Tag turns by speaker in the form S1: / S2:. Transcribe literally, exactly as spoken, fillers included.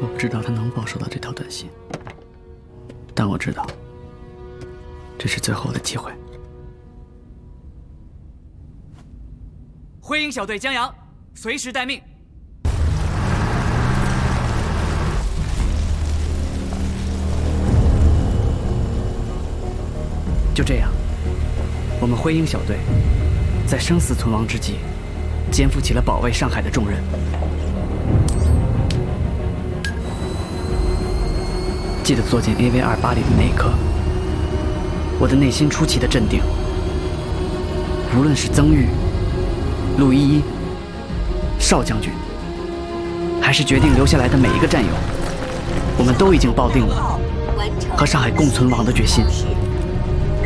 S1: 我不知道他能否收到这条短信，但我知道，这是最后的机会。
S2: 灰鹰小队江阳，随时待命。就这样，我们灰鹰小队在生死存亡之际，肩负起了保卫上海的重任。 记得坐进 A V 二八里的那一刻，我的内心出奇的镇定。无论是曾玉、陆依依、邵将军，还是决定留下来的每一个战友，我们都已经抱定了和上海共存亡的决心。